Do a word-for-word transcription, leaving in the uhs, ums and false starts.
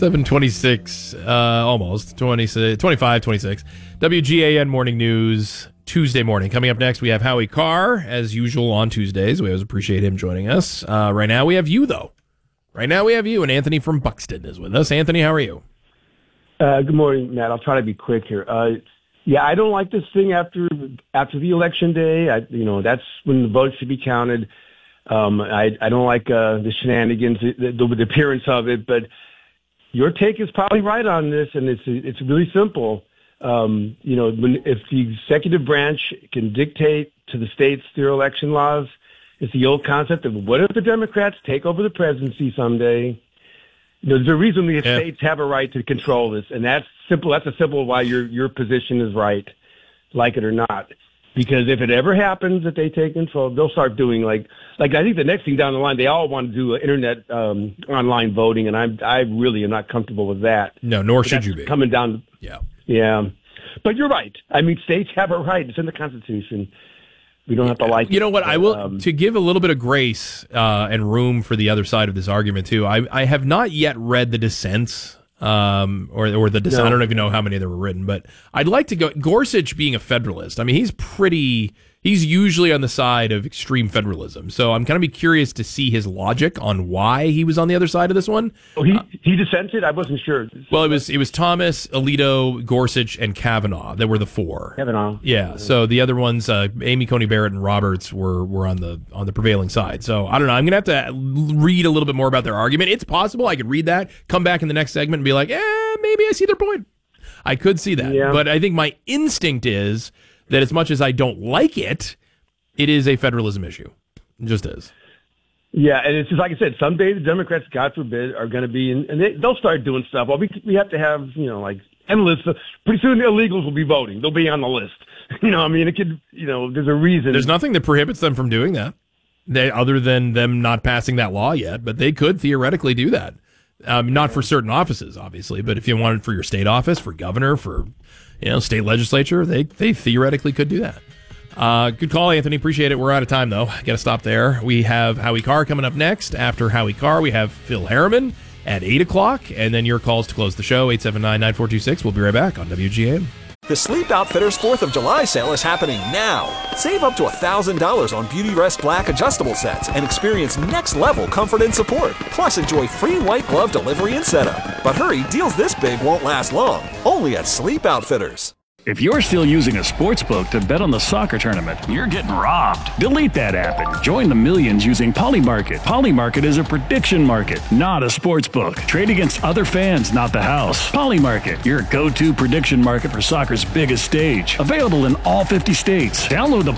seven twenty-six, uh, almost, twenty-six, twenty-five, twenty-six. W G A N Morning News, Tuesday morning. Coming up next, we have Howie Carr, as usual on Tuesdays. We always appreciate him joining us. Uh, right now, we have you, though. Right now, we have you, and Anthony from Buxton is with us. Anthony, how are you? Uh, good morning, Matt. I'll try to be quick here. Uh, yeah, I don't like this thing after after the election day. I, you know, that's when the votes should be counted. Um, I, I don't like uh, the shenanigans, the, the, the appearance of it. But your take is probably right on this, and it's it's really simple. Um, you know, when, if the executive branch can dictate to the states their election laws, it's the old concept of what if the Democrats take over the presidency someday? You know, there's a reason the yeah. states have a right to control this, and that's simple. That's a simple why your your position is right, like it or not. Because if it ever happens that they take control, they'll start doing like like I think the next thing down the line, they all want to do internet um, online voting, and I'm I really am not comfortable with that. No, nor but should you be. Coming down, yeah, yeah. But you're right. I mean, states have a right. It's in the Constitution. We don't have to like it. You know what? But, I will, um, to give a little bit of grace uh, and room for the other side of this argument, too, I, I have not yet read the dissents, um, or, or the dissent. No. I don't even know how many there were written, but I'd like to go. Gorsuch being a Federalist, I mean, he's pretty, he's usually on the side of extreme federalism. So I'm kind of be curious to see his logic on why he was on the other side of this one. Oh, he, he dissented? I wasn't sure. Well, it was it was Thomas, Alito, Gorsuch, and Kavanaugh that were the four. Kavanaugh. Yeah. So the other ones, uh, Amy Coney Barrett and Roberts, were were on the on the prevailing side. So I don't know. I'm gonna have to read a little bit more about their argument. It's possible I could read that, come back in the next segment, and be like, eh, maybe I see their point. I could see that, yeah. But I think my instinct is that as much as I don't like it, it is a federalism issue. It just is. Yeah, and it's just like I said, someday the Democrats, God forbid, are going to be, in, and they, they'll start doing stuff. Well, we we have to have, you know, like, endless, pretty soon the illegals will be voting. They'll be on the list. You know, I mean, it could, you know, there's a reason. There's nothing that prohibits them from doing that, they, other than them not passing that law yet, but they could theoretically do that. Um, not for certain offices, obviously, but if you wanted for your state office, for governor, for, you know, state legislature, they, they theoretically could do that. Uh, good call, Anthony. Appreciate it. We're out of time, though. Got to stop there. We have Howie Carr coming up next. After Howie Carr, we have Phil Harriman at eight o'clock, and then your calls to close the show, eight seven nine, nine four two six. We'll be right back on W G A N. The Sleep Outfitters fourth of July sale is happening now. Save up to one thousand dollars on Beauty Rest Black adjustable sets and experience next-level comfort and support. Plus, enjoy free white glove delivery and setup. But hurry, deals this big won't last long. Only at Sleep Outfitters. If you're still using a sportsbook to bet on the soccer tournament, you're getting robbed. Delete that app and join the millions using Polymarket. Polymarket is a prediction market, not a sportsbook. Trade against other fans, not the house. Polymarket, your go-to prediction market for soccer's biggest stage. Available in all fifty states. Download the